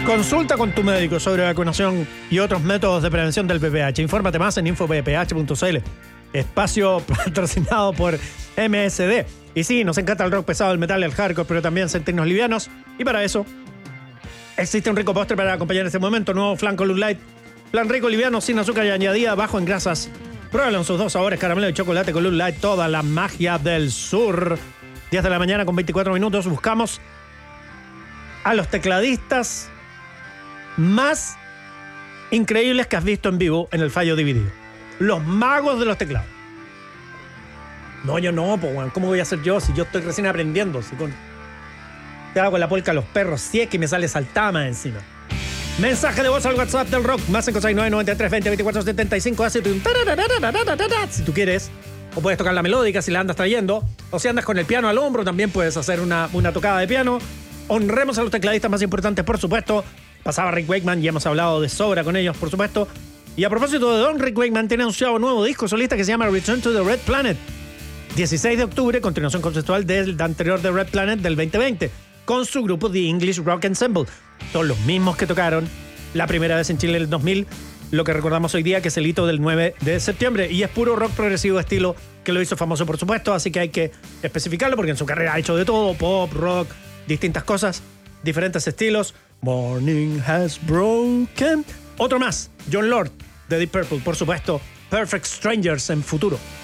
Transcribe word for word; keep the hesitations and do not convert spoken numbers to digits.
Consulta con tu médico sobre vacunación y otros métodos de prevención del V I H. Infórmate más en info v p h punto c l. Espacio patrocinado por M S D. Y sí, nos encanta el rock pesado, el metal, el hardcore, pero también sentirnos livianos. Y para eso existe un rico postre para acompañar este momento. Nuevo flan Column Light. Flan rico, liviano, sin azúcar y añadida, bajo en grasas. Pruébalo en sus dos sabores, caramelo y chocolate. Column Light, toda la magia del sur. diez de la mañana con veinticuatro minutos. Buscamos a los tecladistas más increíbles que has visto en vivo en el Fallo Dividido. Los magos de los teclados. No, yo no, pues, bueno, ¿cómo voy a ser yo si yo estoy recién aprendiendo? Si con... te hago con la polca a los perros, si es que me sale saltama encima. Mensaje de voz al WhatsApp del rock, más cinco seis nueve, nueve tres, veinte, veinticuatro, setenta y cinco. Hace un si tú quieres. O puedes tocar la melódica si la andas trayendo. O si andas con el piano al hombro, también puedes hacer una, una tocada de piano. Honremos a los tecladistas más importantes, por supuesto. Pasaba Rick Wakeman y hemos hablado de sobra con ellos, por supuesto. Y a propósito de Don Rick Wakeman, tiene anunciado un nuevo disco solista que se llama Return to the Red Planet. dieciséis de octubre, continuación conceptual del anterior de Red Planet del veinte veinte, con su grupo The English Rock Ensemble. Son los mismos que tocaron la primera vez en Chile en el dos mil, lo que recordamos hoy día, que es el hito del nueve de septiembre. Y es puro rock progresivo estilo que lo hizo famoso, por supuesto, así que hay que especificarlo porque en su carrera ha hecho de todo, pop, rock, distintas cosas, diferentes estilos. Morning has broken. Otro más, Jon Lord, de Deep Purple, por supuesto, Perfect Strangers en futuro.